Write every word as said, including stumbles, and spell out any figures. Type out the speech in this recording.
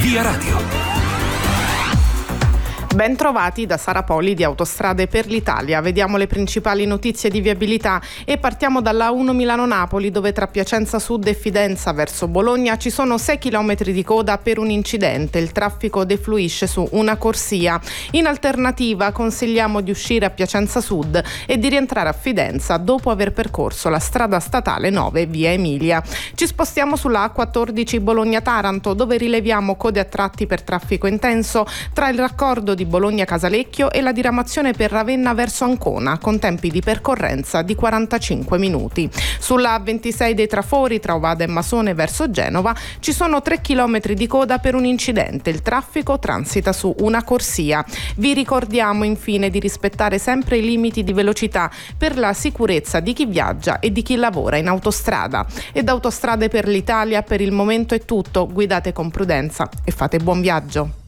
Via Radio. Ben trovati da Sara Poli di Autostrade per l'Italia. Vediamo le principali notizie di viabilità e partiamo dalla A uno Milano-Napoli, dove tra Piacenza Sud e Fidenza verso Bologna ci sono sei chilometri di coda per un incidente. Il traffico defluisce su una corsia. In alternativa consigliamo di uscire a Piacenza Sud e di rientrare a Fidenza dopo aver percorso la strada statale nove via Emilia. Ci spostiamo sulla A quattordici Bologna-Taranto, dove rileviamo code a tratti per traffico intenso tra il raccordo di di Bologna-Casalecchio e la diramazione per Ravenna verso Ancona, con tempi di percorrenza di quarantacinque minuti. Sulla A ventisei dei Trafori tra Ovada e Masone verso Genova ci sono tre chilometri di coda per un incidente. Il traffico transita su una corsia. Vi ricordiamo infine di rispettare sempre i limiti di velocità per la sicurezza di chi viaggia e di chi lavora in autostrada. E da Autostrade per l'Italia per il momento è tutto. Guidate con prudenza e fate buon viaggio.